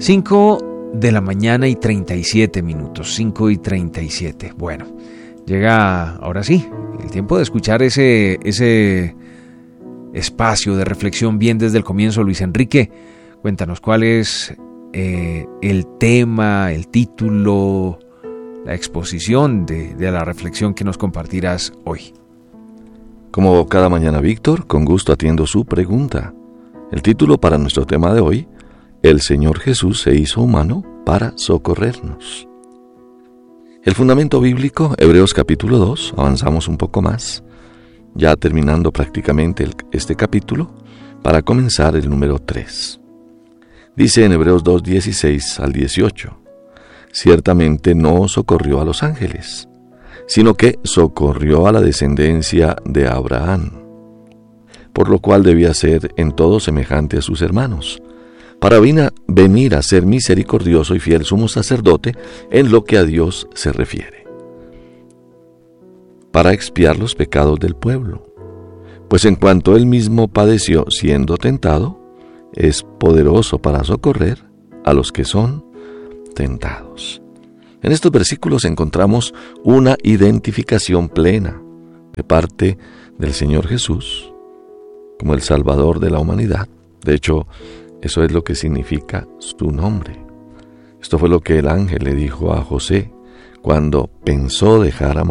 5:37 a.m, 5:37. Bueno, llega ahora sí el tiempo de escuchar ese espacio de reflexión bien desde el comienzo. Luis Enrique, cuéntanos cuál es el tema, el título, la exposición de la reflexión que nos compartirás hoy. Como cada mañana, Víctor, con gusto atiendo su pregunta. El título para nuestro tema de hoy: El Señor Jesús se hizo humano para socorrernos. El fundamento bíblico, Hebreos capítulo 2, avanzamos un poco más, ya terminando prácticamente este capítulo, para comenzar el número 3. Dice en Hebreos 2, 16 al 18, ciertamente no socorrió a los ángeles, sino que socorrió a la descendencia de Abraham, por lo cual debía ser en todo semejante a sus hermanos, para venir a ser misericordioso y fiel sumo sacerdote en lo que a Dios se refiere, para expiar los pecados del pueblo, pues en cuanto él mismo padeció siendo tentado, es poderoso para socorrer a los que son tentados. En estos versículos encontramos una identificación plena de parte del Señor Jesús como el Salvador de la humanidad. De hecho, eso es lo que significa su nombre. Esto fue lo que el ángel le dijo a José cuando pensó dejar a